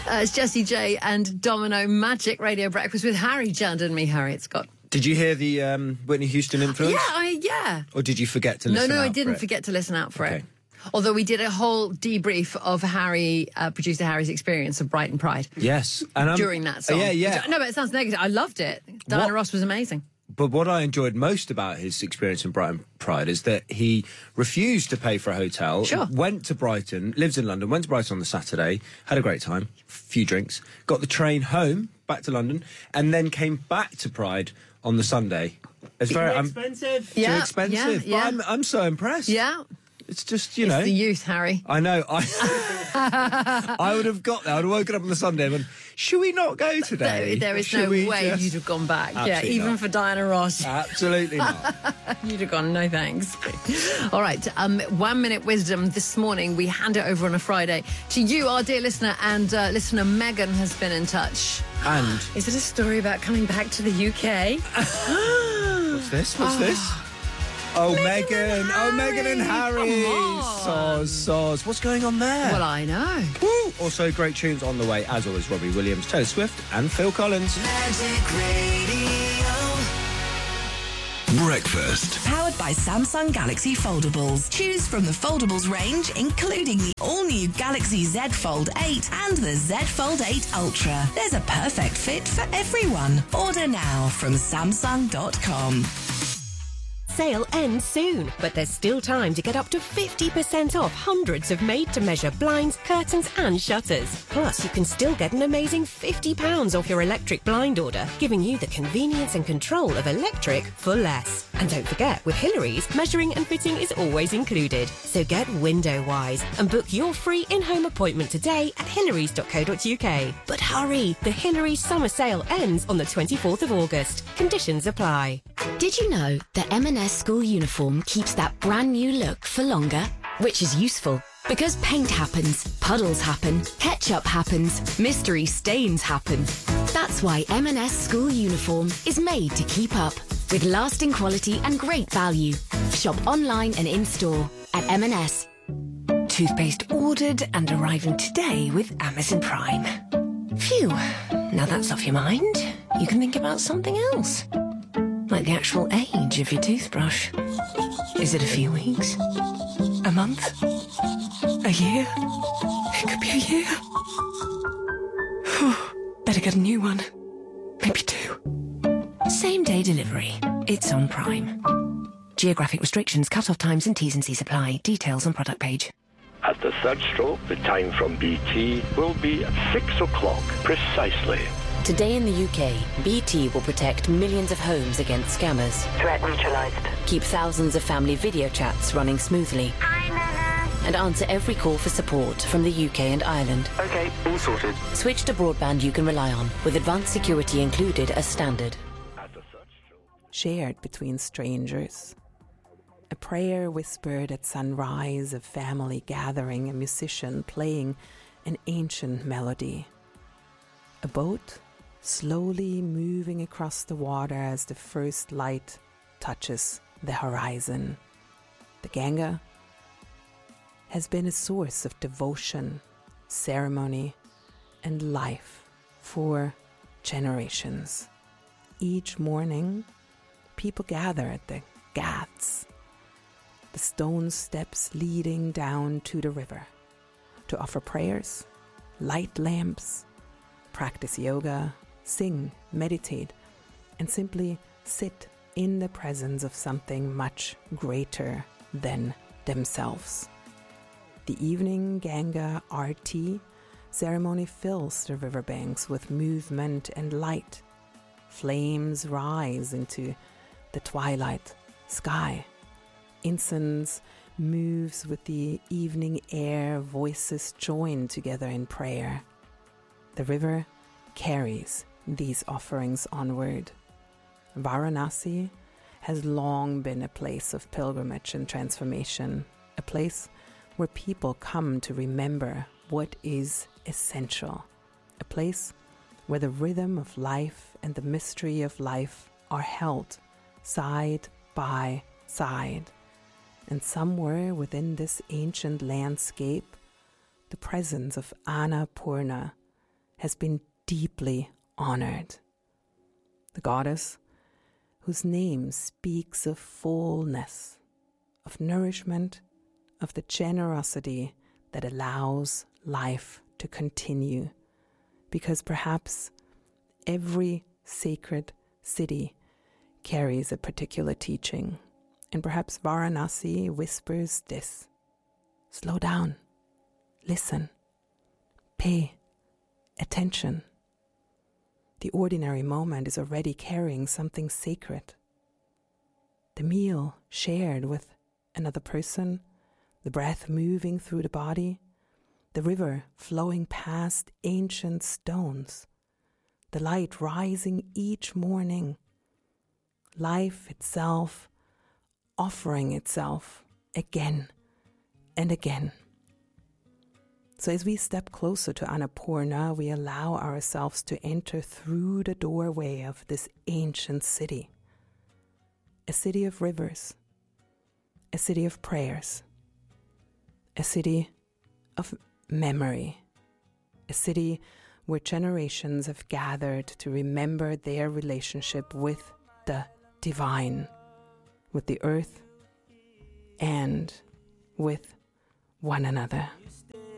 It's Jessie J and Domino Magic Radio Breakfast with Harry Judd and me, Harriet Scott. Did you hear the Whitney Houston influence? Yeah. Or did you forget to listen out No, I for didn't it? forget to listen out for Okay. it. Although we did a whole debrief of producer Harry's experience of Brighton Pride. Yes. And during that song. Yeah. No, but it sounds negative. I loved it. Diana What? Ross was amazing. But what I enjoyed most about his experience in Brighton Pride is that he refused to pay for a hotel, Sure. went to Brighton, lives in London, went to Brighton on the Saturday, had a great time, few drinks, got the train home, back to London, and then came back to Pride on the Sunday. It's very expensive. too expensive. Yeah. But I'm so impressed. Yeah. It's just, It's the youth, Harry. I know. I would have got there. I would have woken up on the Sunday and went, should we not go today? There is Should no we way just-" you'd have gone back. Absolutely Even not. for Diana Ross. Absolutely not. You'd have gone, no thanks. All right, 1 minute wisdom this morning. We hand it over on a Friday to you, our dear listener, and listener Megan has been in touch. And Is it a story about coming back to the UK? what's this? What's this? Oh, Megan. Oh, Megan and Harry. Come on. Soz. What's going on there? Well, I know. Woo! Also, great tunes on the way, as always, Robbie Williams, Taylor Swift and Phil Collins. Magic Radio. Breakfast. Powered by Samsung Galaxy Foldables. Choose from the Foldables range, including the all-new Galaxy Z Fold 8 and the Z Fold 8 Ultra. There's a perfect fit for everyone. Order now from Samsung.com. Sale ends soon, but there's still time to get up to 50% off hundreds of made-to-measure blinds, curtains and shutters. Plus, you can still get an amazing £50 off your electric blind order, giving you the convenience and control of electric for less. And don't forget, with Hillary's, measuring and fitting is always included. So get window-wise and book your free in-home appointment today at hillarys.co.uk. But hurry, the Hillary's summer sale ends on the 24th of August. Conditions apply. Did you know that M&S school uniform keeps that brand new look for longer? Which is useful, because paint happens, puddles happen, ketchup happens, mystery stains happen. That's why M&S school uniform is made to keep up, with lasting quality and great value. Shop online and in-store at M&S. Toothpaste ordered and arriving today with Amazon Prime. Phew, now that's off your mind. You can think about something else. Like the actual age of your toothbrush. Is it a few weeks? A month? A year? It could be a year. Whew, better get a new one. Maybe two. Same day delivery. It's on Prime. Geographic restrictions, cut-off times and T's and C's apply. Details on product page. At the third stroke, the time from BT will be 6 o'clock precisely. Today in the UK, BT will protect millions of homes against scammers. Threat neutralized. Keep thousands of family video chats running smoothly. Hi, Nana. And answer every call for support from the UK and Ireland. Okay, all sorted. Switch to broadband you can rely on, with advanced security included as standard. At the third stroke. Shared between strangers. A prayer whispered at sunrise, a family gathering, a musician playing an ancient melody. A boat slowly moving across the water as the first light touches the horizon. The Ganga has been a source of devotion, ceremony, and life for generations. Each morning, people gather at the ghats, the stone steps leading down to the river, to offer prayers, light lamps, practice yoga, sing, meditate, and simply sit in the presence of something much greater than themselves. The evening Ganga Aarti ceremony fills the riverbanks with movement and light. Flames rise into the twilight sky. Incense moves with the evening air, voices join together in prayer. The river carries these offerings onward. Varanasi has long been a place of pilgrimage and transformation, a place where people come to remember what is essential, a place where the rhythm of life and the mystery of life are held side by side. And somewhere within this ancient landscape, the presence of Annapurna has been deeply honored. The goddess whose name speaks of fullness, of nourishment, of the generosity that allows life to continue, because perhaps every sacred city carries a particular teaching, and perhaps Varanasi whispers this: slow down, listen, pay attention. The ordinary moment is already carrying something sacred. The meal shared with another person, the breath moving through the body, the river flowing past ancient stones, the light rising each morning, life itself offering itself again and again. So as we step closer to Annapurna, we allow ourselves to enter through the doorway of this ancient city, a city of rivers, a city of prayers, a city of memory, a city where generations have gathered to remember their relationship with the divine, with the earth, and with one another.